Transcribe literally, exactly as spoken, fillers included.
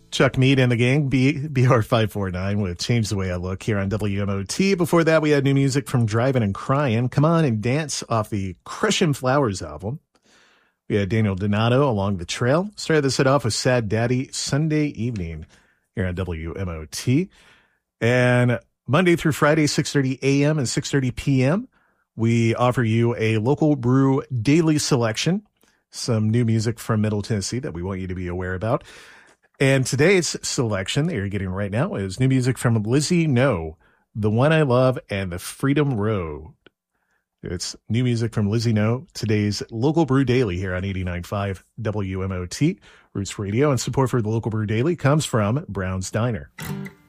Chuck Mead and the gang, B- BR five forty-nine with Change the Way I Look here on W M O T. Before that, we had new music from Driving and Crying, Come On and Dance off the Crushing Flowers album. We had Daniel Donato, Along the Trail. Started this set off with Sad Daddy, Sunday Evening here on W M O T. And Monday through Friday, six thirty a.m. and six thirty p.m., we offer you a local brew daily selection, some new music from Middle Tennessee that we want you to be aware about. And today's selection that you're getting right now is new music from Lizzie No, The One I Love, and The Freedom Road. It's new music from Lizzie No, today's Local Brew Daily here on eighty-nine point five W M O T, Roots Radio. And support for the Local Brew Daily comes from Brown's Diner.